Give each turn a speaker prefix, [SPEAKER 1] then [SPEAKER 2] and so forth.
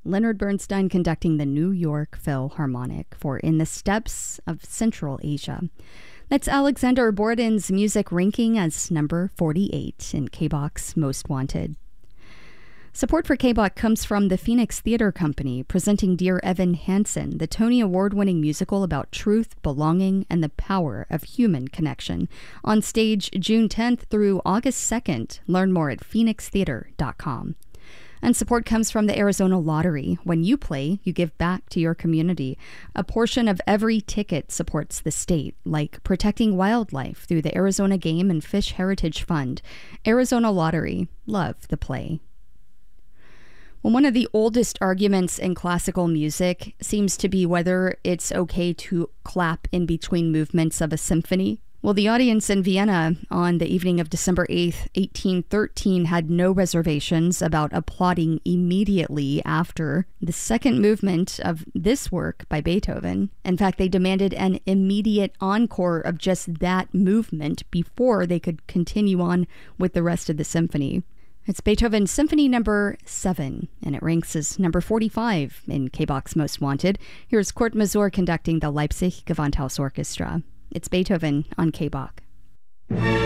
[SPEAKER 1] Leonard Bernstein conducting the New York Philharmonic for In the Steppes of Central Asia. That's Alexander Borodin's music ranking as number 48 in KBOX Most Wanted. Support for KBOX comes from the Phoenix Theater Company, presenting Dear Evan Hansen, the Tony Award-winning musical about truth, belonging, and the power of human connection. On stage June 10th through August 2nd. Learn more at phoenixtheater.com. And support comes from the Arizona Lottery. When you play, you give back to your community. A portion of every ticket supports the state, like protecting wildlife through the Arizona Game and Fish Heritage Fund. Arizona Lottery. Love the play. Well, one of the oldest arguments in classical music seems to be whether it's okay to clap in between movements of a symphony. Well, the audience in Vienna on the evening of December 8th, 1813, had no reservations about applauding immediately after the second movement of this work by Beethoven. In fact, they demanded an immediate encore of just that movement before they could continue on with the rest of the symphony. It's Beethoven's Symphony Number 7, and it ranks as number 45 in KBOX Most Wanted. Here's Kurt Masur conducting the Leipzig Gewandhaus Orchestra. It's Beethoven on KBOX.